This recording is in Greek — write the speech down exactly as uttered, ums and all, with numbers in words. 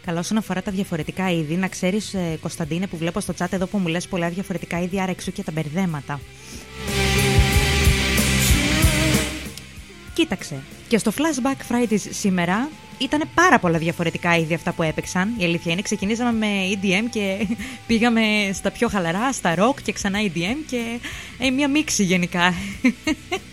Καλά, όσον αφορά τα διαφορετικά είδη, να ξέρεις, ε, Κωνσταντίνε, που βλέπω στο chat εδώ που μου λες πολλά διαφορετικά είδη, άρα εξού και τα μπερδέματα. Κοίταξε, και στο Flashback Fridays σήμερα ήταν πάρα πολλά διαφορετικά είδη αυτά που έπαιξαν. Η αλήθεια είναι, ξεκινήσαμε με ι ντι εμ και πήγαμε στα πιο χαλαρά, στα rock και ξανά ι ντι εμ και ε, μια μίξη γενικά.